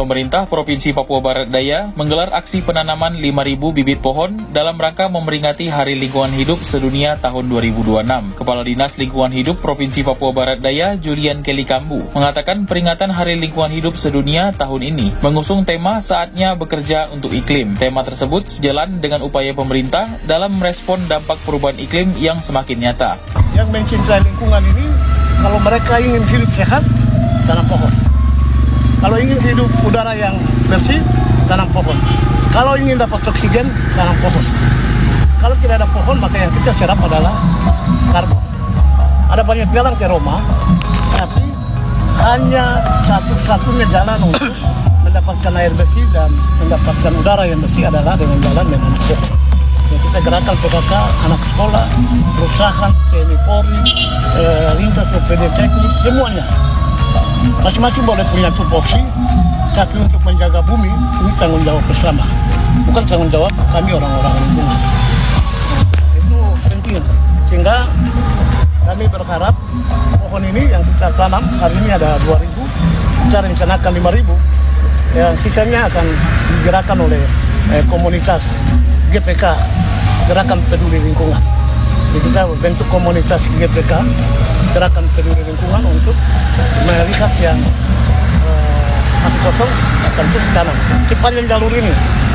Pemerintah Provinsi Papua Barat Daya menggelar aksi penanaman 5.000 bibit pohon dalam rangka memperingati Hari Lingkungan Hidup Sedunia tahun 2026. Kepala Dinas Lingkungan Hidup Provinsi Papua Barat Daya, Julian Kelly Kambu, mengatakan peringatan Hari Lingkungan Hidup Sedunia tahun ini mengusung tema Saatnya Bekerja untuk Iklim. Tema tersebut sejalan dengan upaya pemerintah dalam merespon dampak perubahan iklim yang semakin nyata. Yang mencintai lingkungan ini, kalau mereka ingin hidup sehat, tanam pohon. Kalau ingin hidup udara yang bersih, tanam pohon. Kalau ingin dapat oksigen, tanam pohon. Kalau tidak ada pohon, maka yang kita serap adalah karbon. Ada banyak jalan ke Roma, tapi hanya satu-satunya jalan untuk mendapatkan air bersih dan mendapatkan udara yang bersih adalah dengan jalan menanam pohon. Yang kita gerakan PKK, anak sekolah, perusahaan, TNI Polri, lintas PD teknis, semuanya. Masing-masing boleh punya tupoksi, tapi untuk menjaga bumi, ini tanggung jawab bersama. Bukan tanggung jawab kami orang-orang lingkungan. Itu penting. Sehingga kami berharap pohon ini yang kita tanam, hari ini ada 2.000, kita rencanakan 5.000. Yang sisanya akan digerakkan oleh komunitas GPK, Gerakan Peduli Lingkungan. Jadi kita bentuk komunitas GPK, Gerakan Peduli Lingkungan, untuk melihat yang masih kosong akan terus tanam. Sepanjang jalur ini